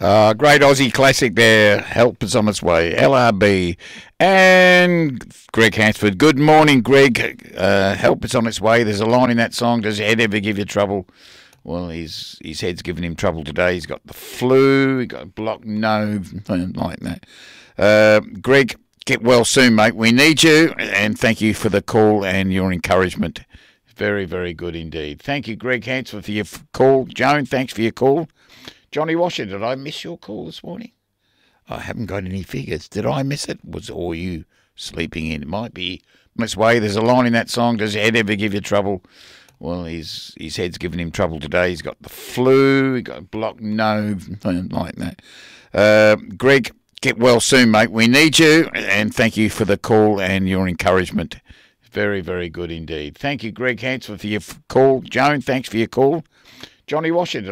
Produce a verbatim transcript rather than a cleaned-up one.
Uh, great Aussie classic there. Help is on its way. L R B and Greg Hansford. Good morning, Greg. Uh, help is on its way. There's a line in that song. Does your head ever give you trouble? Well, his his head's giving him trouble today. He's got the flu. He got a blocked nose, something like that. Uh, Greg, get well soon, mate. We need you, and thank you for the call and your encouragement. Very, very good indeed. Thank you, Greg Hansford, for your f- call. Joan, thanks for your call. Johnny Washer, did I miss your call this morning? I haven't got any figures. Did I miss it? Was or you sleeping in? It might be on its way. There's a line in that song. Does your head ever give you trouble? Well, his his head's giving him trouble today. He's got the flu. He got a blocked nose, something like that. Uh, Greg, get well soon, mate. We need you, and thank you for the call and your encouragement. Very, very good indeed. Thank you, Greg Hansford, for your f- call. Joan, thanks for your call. Johnny Washer.